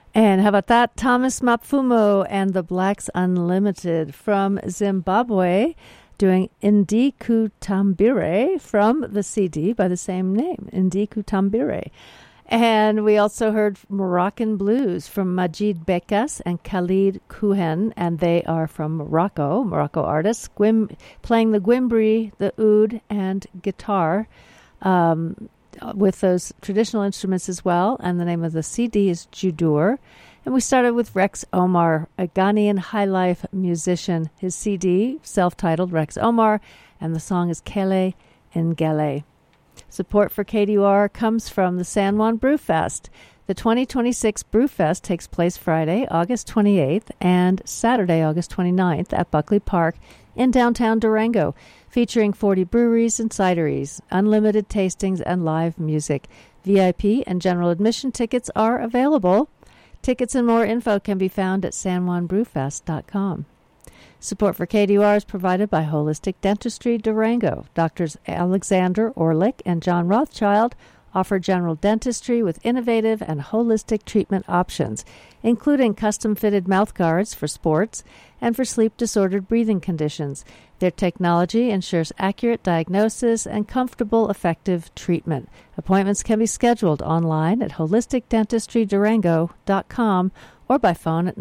And how about that? Thomas Mapfumo and the Blacks Unlimited from Zimbabwe doing Indiku Tambire from the CD by the same name, Indiku Tambire. And we also heard Moroccan Blues from Majid Bekas and Khalid Kuhen, and they are from Morocco artists, playing the gwimbri, the oud, and guitar with those traditional instruments as well. And the name of the CD is Judur. And we started with Rex Omar, a Ghanaian high life musician. His CD, self-titled Rex Omar, and the song is Kele Ngele. Support for KDUR comes from the San Juan Brewfest. The 2026 Brewfest takes place Friday, August 28th, and Saturday, August 29th at Buckley Park in downtown Durango, featuring 40 breweries and cideries, unlimited tastings, and live music. VIP and general admission tickets are available. Tickets and more info can be found at sanjuanbrewfest.com. Support for KDUR is provided by Holistic Dentistry Durango. Doctors Alexander Orlick and John Rothschild offer general dentistry with innovative and holistic treatment options, including custom-fitted mouth guards for sports and for sleep-disordered breathing conditions. Their technology ensures accurate diagnosis and comfortable, effective treatment. Appointments can be scheduled online at holisticdentistrydurango.com or by phone at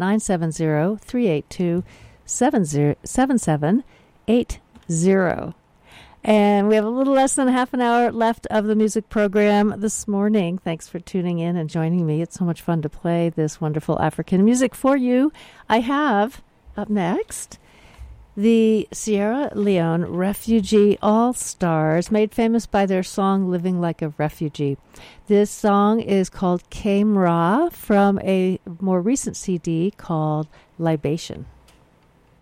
970-382-7780. And we have a little less than half an hour left of the music program this morning. Thanks for tuning in and joining me. It's so much fun to play this wonderful African music for you. I have, up next, the Sierra Leone Refugee All-Stars, made famous by their song Living Like a Refugee. This song is called Kamra from a more recent CD called Libation.